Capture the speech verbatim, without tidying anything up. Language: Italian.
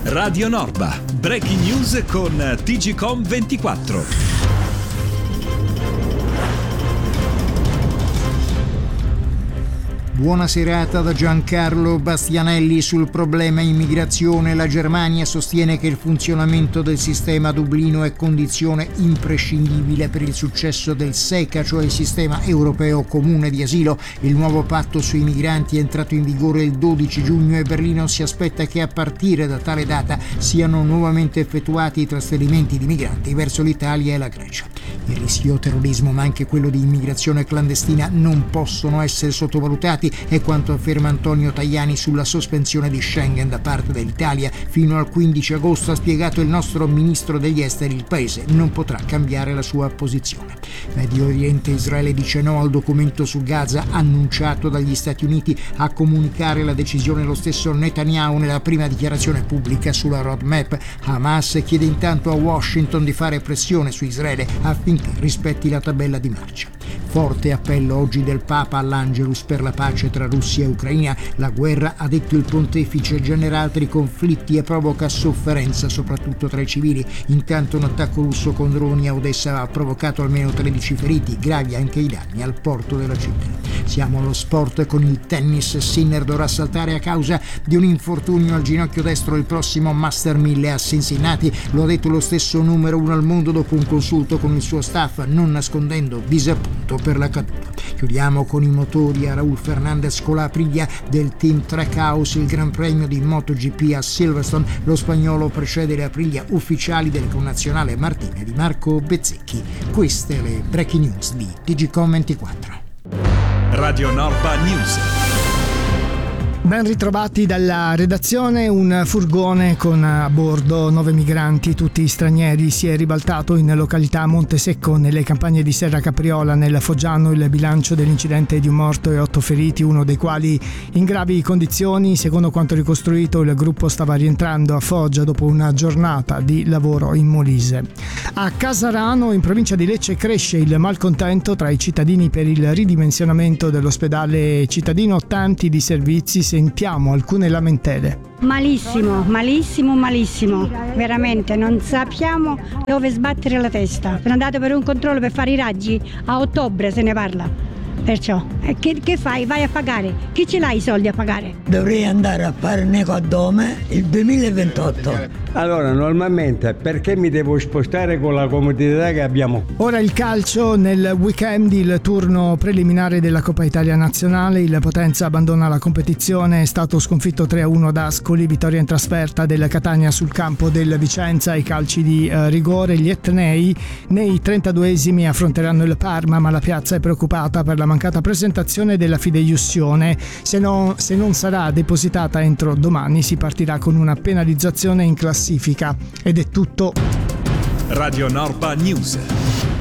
Radio Norba, breaking news con T G Com ventiquattro. Buona serata da Giancarlo Bastianelli sul problema immigrazione. La Germania sostiene che il funzionamento del sistema Dublino è condizione imprescindibile per il successo del SECA, cioè il sistema europeo comune di asilo. Il nuovo patto sui migranti è entrato in vigore il dodici giugno e Berlino si aspetta che a partire da tale data siano nuovamente effettuati i trasferimenti di migranti verso l'Italia e la Grecia. Il rischio terrorismo, ma anche quello di immigrazione clandestina, non possono essere sottovalutati. È quanto afferma Antonio Tajani sulla sospensione di Schengen da parte dell'Italia. Fino al quindici agosto, ha spiegato il nostro ministro degli esteri, il paese non potrà cambiare la sua posizione. Medio Oriente: Israele dice no al documento su Gaza annunciato dagli Stati Uniti. A comunicare la decisione lo stesso Netanyahu nella prima dichiarazione pubblica sulla roadmap. Hamas chiede intanto a Washington di fare pressione su Israele affinché rispetti la tabella di marcia. Forte appello oggi del Papa all'Angelus per la pace tra Russia e Ucraina. La guerra, ha detto il pontefice, genera altri conflitti e provoca sofferenza soprattutto tra i civili. Intanto un attacco russo con droni a Odessa ha provocato almeno tredici feriti, gravi anche i danni al porto della città. Siamo allo sport con il tennis. Sinner dovrà saltare a causa di un infortunio al ginocchio destro il prossimo Master mille a Cincinnati. Lo ha detto lo stesso numero uno al mondo dopo un consulto con il suo staff, non nascondendo disappunto per la caduta. Chiudiamo con i motori. A Raúl Fernández con la Aprilia del team Trackhouse il Gran Premio di MotoGP a Silverstone. Lo spagnolo precede le Aprilia ufficiali del connazionale Martine di Marco Bezzecchi. Queste le breaking news di T G Com ventiquattro. Radio Norba News. Ben ritrovati dalla redazione. Un furgone con a bordo nove migranti, tutti stranieri, si è ribaltato in località Montesecco, nelle campagne di Serra Capriola, nel Foggiano. Il bilancio dell'incidente è di un morto e otto feriti, uno dei quali in gravi condizioni. Secondo quanto ricostruito, il gruppo stava rientrando a Foggia dopo una giornata di lavoro in Molise. A Casarano, in provincia di Lecce, cresce il malcontento tra i cittadini per il ridimensionamento dell'ospedale cittadino. Tanti disservizi, sentiamo alcune lamentele. Malissimo, malissimo, malissimo, veramente non sappiamo dove sbattere la testa. Sono andato per un controllo per fare i raggi, a ottobre se ne parla. Perciò, eh, che, che fai? Vai a pagare. Chi ce l'ha i soldi a pagare? Dovrei andare a fare un ecoaddome il duemilaventotto. Allora, normalmente perché mi devo spostare con la comodità che abbiamo? Ora il calcio. Nel weekend il turno preliminare della Coppa Italia Nazionale. Il Potenza abbandona la competizione, è stato sconfitto tre a uno da Ascoli. Vittoria in trasferta del Catania sul campo del Vicenza. I calci di eh, rigore. Gli etnei nei trentaduesimi affronteranno il Parma, ma la piazza è preoccupata per la mancata presentazione della fideiussione. Se, no, se non sarà depositata entro domani, si partirà con una penalizzazione in classifica. Ed è tutto. Radio Norba News.